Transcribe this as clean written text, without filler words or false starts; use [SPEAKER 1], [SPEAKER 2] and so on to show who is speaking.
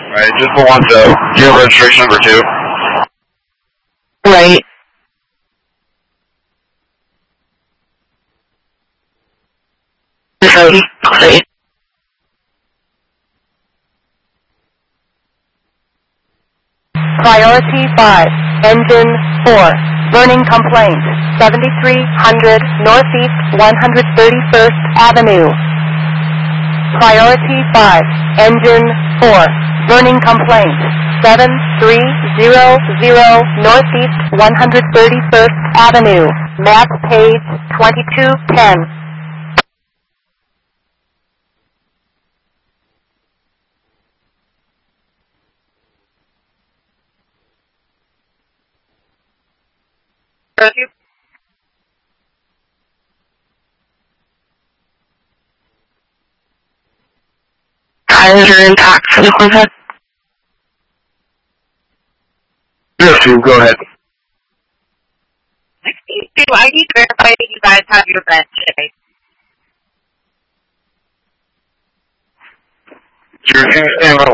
[SPEAKER 1] Alright, just the one, so do you have registration number 2?
[SPEAKER 2] Right. Great.
[SPEAKER 3] Priority 5, Engine 4, burning complaint, 7300 Northeast 131st Avenue. Priority 5, Engine 4, burning complaint, 7300 Northeast 131st Avenue, map page 2210.
[SPEAKER 2] Tires are intact for the Corvette.
[SPEAKER 1] Yes, you go ahead.
[SPEAKER 4] I need to verify that you guys have your vent today.
[SPEAKER 1] Can you stand by